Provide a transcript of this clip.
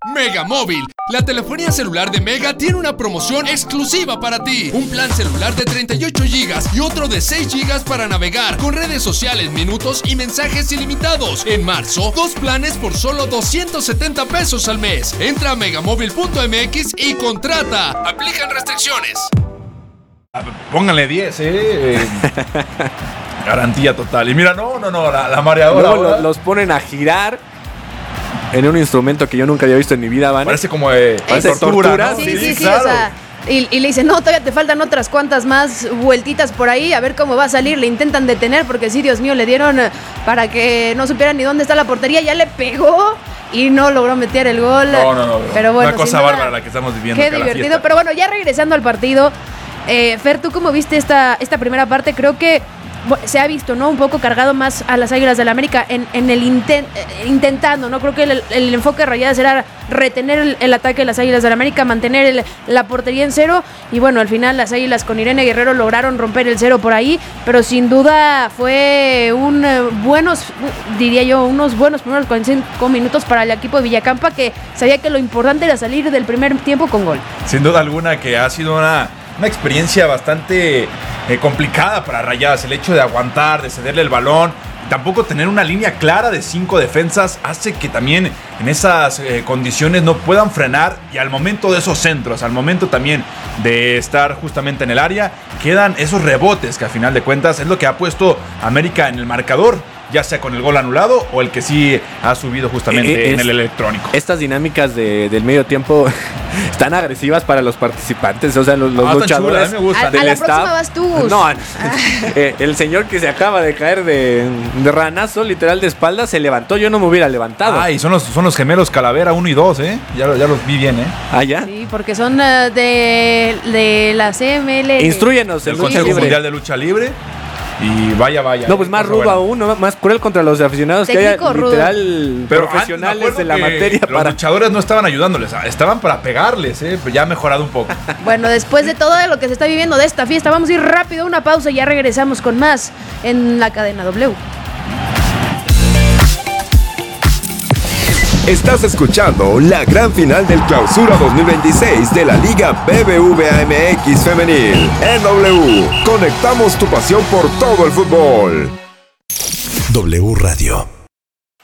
Mega Móvil, la telefonía celular de Mega tiene una promoción exclusiva para ti. Un plan celular de 38 GB y otro de 6 GB para navegar con redes sociales, minutos y mensajes ilimitados. En marzo, 2 planes por solo 270 pesos al mes. Entra a megamóvil.mx y contrata. Aplican restricciones. Pónganle 10, garantía total. Y mira, la mareadora. Luego los ponen a girar en un instrumento que yo nunca había visto en mi vida, Vane. Parece como de tortura, ¿no? Sí, claro. O sea, y le dicen, no, todavía te faltan otras cuantas más vueltitas por ahí, a ver cómo va a salir. Le intentan detener porque sí, Dios mío, le dieron para que no supieran ni dónde está la portería. Ya le pegó y no logró meter el gol. No. Pero bueno, una cosa bárbara la que estamos viviendo. Qué divertido. Pero bueno, ya regresando al partido, Fer, ¿tú cómo viste esta primera parte? Creo que se ha visto, ¿no? Un poco cargado más a las Águilas del América en el intentando, ¿no? Creo que el enfoque de Rayadas era retener el ataque de las Águilas del América, mantener la portería en cero, y bueno, al final las Águilas con Irene Guerrero lograron romper el cero por ahí, pero sin duda fue unos buenos primeros 45 minutos para el equipo de Villacampa, que sabía que lo importante era salir del primer tiempo con gol. Sin duda alguna que ha sido una experiencia bastante complicada para Rayadas, el hecho de aguantar, de cederle el balón, y tampoco tener una línea clara de 5 defensas hace que también en esas condiciones no puedan frenar, y al momento de esos centros, al momento también de estar justamente en el área, quedan esos rebotes que a final de cuentas es lo que ha puesto América en el marcador, ya sea con el gol anulado o el que sí ha subido justamente en el electrónico. Estas dinámicas del medio tiempo están agresivas para los participantes, o sea, los luchadores. Chulas, me gustan. A la próxima vas tú. No, el señor que se acaba de caer de ranazo, literal de espalda, se levantó, yo no me hubiera levantado. Y son los gemelos Calavera 1 y 2, ya los vi bien, Ah, ¿ya? Sí, porque son de la CML. Instrúyenos, el Consejo Mundial de Lucha Libre. Y vaya. No, pues más rudo aún, ¿no? Más cruel contra los aficionados, técnico que haya literal pero profesionales de la materia. Los luchadores no estaban ayudándoles, estaban para pegarles, pero ya ha mejorado un poco. Bueno, después de todo lo que se está viviendo de esta fiesta, vamos a ir rápido a una pausa y ya regresamos con más en la cadena W. Estás escuchando la gran final del Clausura 2026 de la Liga BBVA MX Femenil en W. Conectamos tu pasión por todo el fútbol. W Radio.